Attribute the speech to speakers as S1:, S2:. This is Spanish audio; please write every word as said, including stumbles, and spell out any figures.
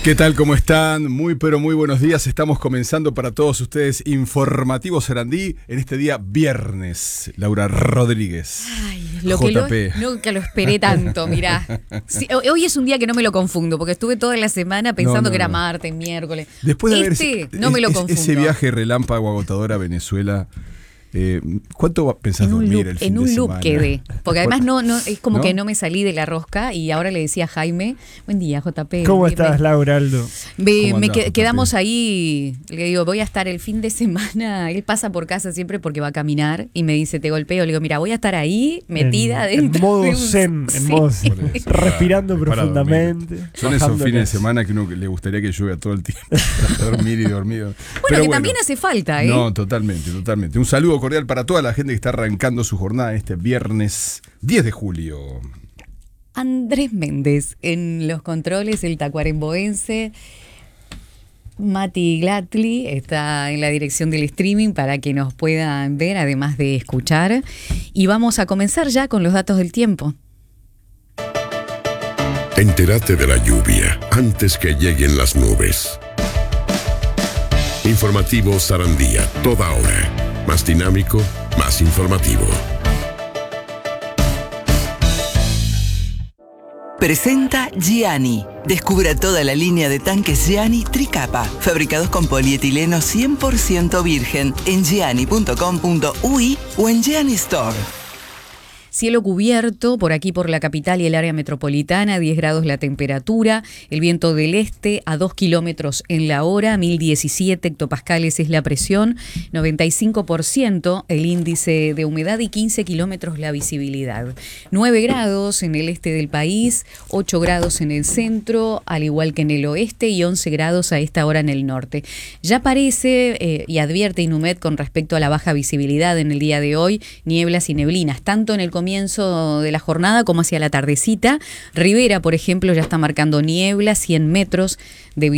S1: ¿Qué tal? ¿Cómo están? Muy pero muy buenos días. Estamos comenzando para todos ustedes Informativo Sarandí en este día viernes. Laura Rodríguez.
S2: Ay, lo
S1: J
S2: que
S1: P.
S2: lo, nunca lo esperé tanto, mirá. Sí, hoy es un día que no me lo confundo, porque estuve toda la semana pensando
S1: No, no,
S2: que era
S1: no.
S2: martes, miércoles.
S1: Después de
S2: este,
S1: haber
S2: no me lo
S1: es-
S2: confundo.
S1: ese viaje relámpago agotador a Venezuela, eh, ¿cuánto pensás
S2: en un
S1: dormir
S2: loop,
S1: el fin
S2: en
S1: de
S2: un loop
S1: semana?
S2: quedé. Porque además no, no, es como
S1: ¿No?
S2: que no me salí de la rosca y ahora le decía a Jaime, buen día, J P.
S3: ¿Cómo
S2: me-
S3: estás,
S2: me-
S3: Laura Aldo?
S2: Me,
S1: ¿Cómo
S2: me
S1: andás,
S2: que-
S1: J P?
S2: quedamos ahí, le digo, voy a estar el fin de semana, él pasa por casa siempre porque va a caminar y me dice, te golpeo, le digo, mira, voy a estar ahí metida
S3: en,
S2: dentro
S3: en modo
S2: de un-
S3: zen,
S2: Sí.
S3: en modo zen,
S1: Por eso,
S3: respirando
S1: para- para
S3: profundamente.
S1: dormir. Son esos
S3: bajando
S1: fines de
S3: gas.
S1: semana que uno le gustaría que llueva todo el tiempo. Para dormir y dormir.
S2: Bueno,
S1: Pero
S2: que también hace falta, ¿eh?
S1: No, totalmente, totalmente. Un saludo cordial para toda la gente que está arrancando su jornada este viernes diez de julio.
S2: Andrés Méndez en los controles, el tacuaremboense. Mati Glatli está en la dirección del streaming para que nos puedan ver, además de escuchar. Y vamos a comenzar ya con los datos del tiempo.
S4: Entérate de la lluvia antes que lleguen las nubes. Informativo Sarandía, toda hora. Más dinámico, más informativo.
S5: Presenta Gianni. Descubra toda la línea de tanques Gianni Tricapa, fabricados con polietileno cien por ciento virgen en gianni punto com punto uy o en Gianni Store.
S2: Cielo cubierto, por aquí por la capital y el área metropolitana, diez grados la temperatura, el viento del este a dos kilómetros en la hora, mil diecisiete hectopascales es la presión, noventa y cinco por ciento el índice de humedad y quince kilómetros la visibilidad. nueve grados en el este del país, ocho grados en el centro, al igual que en el oeste, y once grados a esta hora en el norte. Ya parece, eh, y advierte Inumet con respecto a la baja visibilidad en el día de hoy, nieblas y neblinas, tanto en el comienzo de la jornada como hacia la tardecita. Rivera, por ejemplo, ya está marcando nieblas, cien metros de